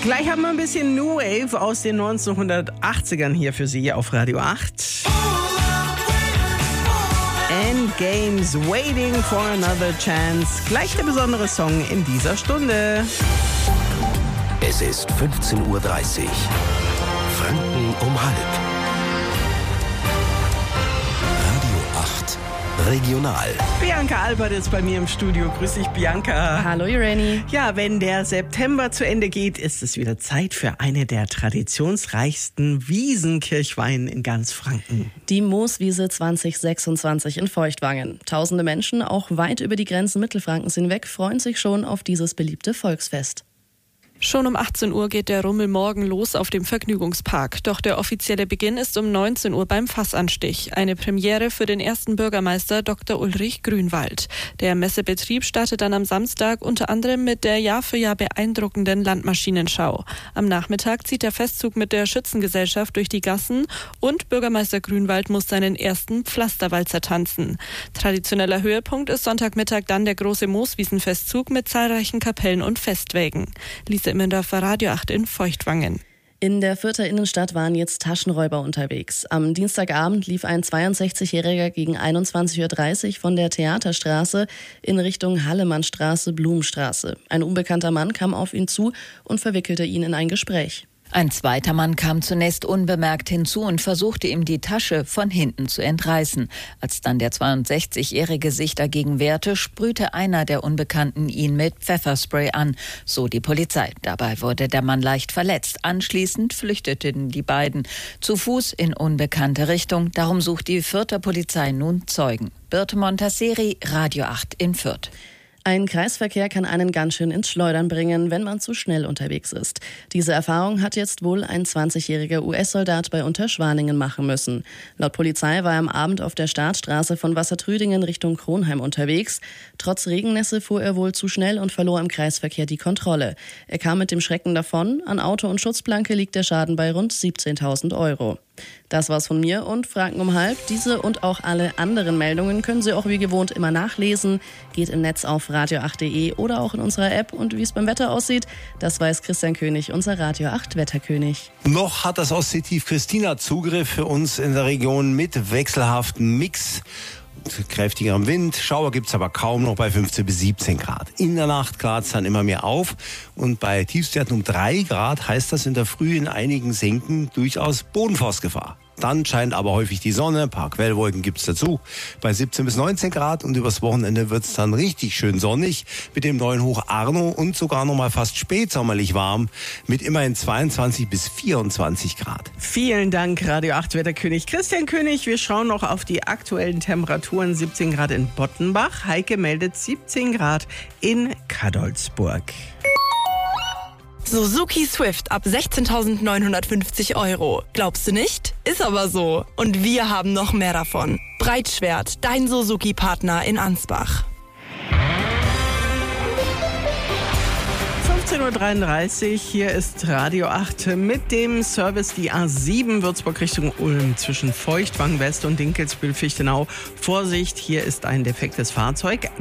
Gleich haben wir ein bisschen New Wave aus den 1980ern hier für Sie auf Radio 8. Endgames, Waiting for Another Chance. Gleich der besondere Song in dieser Stunde. Es ist 15:30 Uhr. Franken um halb. Radio 8 Regional. Bianca Albert ist bei mir im Studio. Grüß dich, Bianca. Hallo, Irene. Ja, wenn der September zu Ende geht, ist es wieder Zeit für eine der traditionsreichsten Wiesenkirchweihen in ganz Franken. Die Mooswiese 2026 in Feuchtwangen. Tausende Menschen, auch weit über die Grenzen Mittelfrankens hinweg, freuen sich schon auf dieses beliebte Volksfest. Schon um 18 Uhr geht der Rummel morgen los auf dem Vergnügungspark. Doch der offizielle Beginn ist um 19 Uhr beim Fassanstich. Eine Premiere für den ersten Bürgermeister Dr. Ulrich Grünwald. Der Messebetrieb startet dann am Samstag unter anderem mit der Jahr für Jahr beeindruckenden Landmaschinenschau. Am Nachmittag zieht der Festzug mit der Schützengesellschaft durch die Gassen und Bürgermeister Grünwald muss seinen ersten Pflasterwalzer tanzen. Traditioneller Höhepunkt ist Sonntagmittag dann der große Mooswiesenfestzug mit zahlreichen Kapellen und Festwägen. Lisa Immendorfer, Radio 8 in Feuchtwangen. In der Fürther Innenstadt waren jetzt Taschenräuber unterwegs. Am Dienstagabend lief ein 62-Jähriger gegen 21:30 Uhr von der Theaterstraße in Richtung Hallemannstraße-Blumenstraße. Ein unbekannter Mann kam auf ihn zu und verwickelte ihn in ein Gespräch. Ein zweiter Mann kam zunächst unbemerkt hinzu und versuchte ihm die Tasche von hinten zu entreißen. Als dann der 62-Jährige sich dagegen wehrte, sprühte einer der Unbekannten ihn mit Pfefferspray an, so die Polizei. Dabei wurde der Mann leicht verletzt. Anschließend flüchteten die beiden zu Fuß in unbekannte Richtung. Darum sucht die Fürther Polizei nun Zeugen. Birte Montasseri, Radio 8 in Fürth. Ein Kreisverkehr kann einen ganz schön ins Schleudern bringen, wenn man zu schnell unterwegs ist. Diese Erfahrung hat jetzt wohl ein 20-jähriger US-Soldat bei Unterschwaningen machen müssen. Laut Polizei war er am Abend auf der Startstraße von Wassertrüdingen Richtung Kronheim unterwegs. Trotz Regennässe fuhr er wohl zu schnell und verlor im Kreisverkehr die Kontrolle. Er kam mit dem Schrecken davon. An Auto und Schutzplanke liegt der Schaden bei rund 17.000 Euro. Das war's von mir und Franken um halb. Diese und auch alle anderen Meldungen können Sie auch wie gewohnt immer nachlesen. Geht im Netz auf radio8.de oder auch in unserer App. Und wie es beim Wetter aussieht, das weiß Christian König, unser Radio 8 Wetterkönig. Noch hat das Ostseetief Christina Zugriff für uns in der Region mit wechselhaftem Mix. Kräftigerem Wind, Schauer gibt's aber kaum, noch bei 15 bis 17 Grad. In der Nacht klart's dann immer mehr auf und bei Tiefstwerten um 3 Grad heißt das in der Früh in einigen Senken durchaus Bodenfrostgefahr. Dann scheint aber häufig die Sonne, ein paar Quellwolken gibt's dazu. Bei 17 bis 19 Grad und übers Wochenende wird's dann richtig schön sonnig mit dem neuen Hoch Arno und sogar noch mal fast spätsommerlich warm mit immerhin 22 bis 24 Grad. Vielen Dank, Radio 8 Wetterkönig Christian König. Wir schauen noch auf die aktuellen Temperaturen. 17 Grad in Bottenbach. Heike meldet 17 Grad in Kadolsburg. Suzuki Swift ab 16.950 Euro. Glaubst du nicht? Ist aber so. Und wir haben noch mehr davon. Breitschwert, dein Suzuki-Partner in Ansbach. 15:33 Uhr, hier ist Radio 8 mit dem Service die A7 Würzburg Richtung Ulm zwischen Feuchtwangen West und Dinkelsbühl-Fichtenau. Vorsicht, hier ist ein defektes Fahrzeug.